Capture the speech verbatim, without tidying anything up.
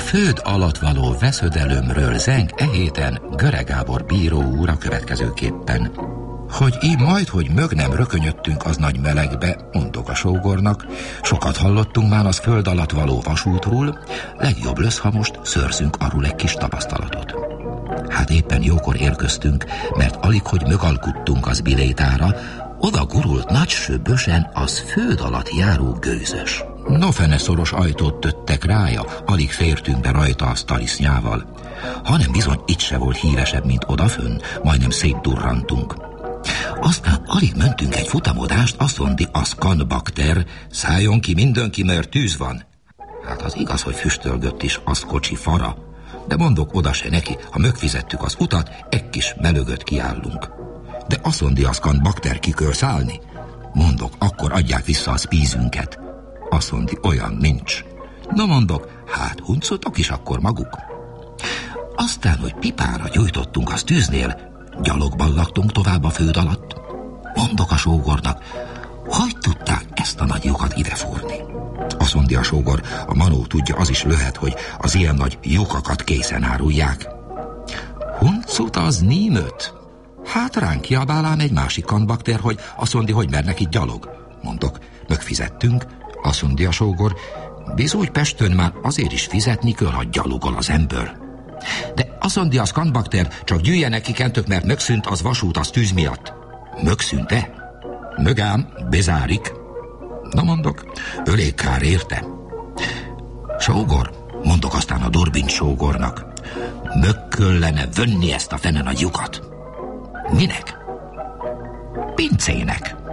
föld alatt való veszödelemről zeng e héten Göre Gábor bíró úr a következőképpen. Hogy így majd, hogy mög nem rökönyödtünk az nagy melegbe, mondok a sógornak, sokat hallottunk már az föld alatt való vasútról, legjobb lesz, ha most szőrzünk arról egy kis tapasztalatot. Hát éppen jókor érkeztünk, mert alig, hogy mögalkuttunk az bilétára, oda gurult nagy söbösen az föld alatt járó gőzös. No fene szoros ajtót töttek rája, alig fértünk be rajta a talisznyával, hanem bizony itt se volt híresebb, mint odafönn, majdnem szétdurrantunk. Aztán alig mentünk egy futamodást, azt mondi a szkanbakter, szálljon ki mindenki, mert tűz van. Hát az igaz, hogy füstölgött is az kocsi fara, de mondok oda se neki, ha megfizettük az utat, egy kis melögött kiállunk. De azt mondi a szkanbakter, ki kell szállni. Mondok, akkor adják vissza a spízünket. Azt mondi, olyan nincs. Na mondok, hát huncotok is akkor maguk. Aztán, hogy pipára gyújtottunk az tűznél, gyalogban laktunk tovább a föld alatt. Mondok a sógornak, hogy tudták ezt a nagy lyukat idefúrni? Azt mondja a sógor, a manó tudja, az is lehet, hogy az ilyen nagy lyukakat készen árulják. Huncut az nímöt? Hát ránk kiabálám egy másik kanbakter, hogy azt mondja, hogy mernek itt gyalog. Mondok, megfizettünk. Azt mondja a sógor, bizony Pestön már azért is fizetni kell, ha gyalogol az ember. De azt mondja a szkanbakter, csak gyűjjenek ki kentök, mert megszűnt az vasút az tűz miatt. Megszűnt-e? Mögám, bezárik. Na mondok, ölék kár érte. Sógor, mondok aztán a Dorbint sógornak, mög kellene vönni ezt a fene nagy lyukat. Minek? Pincének.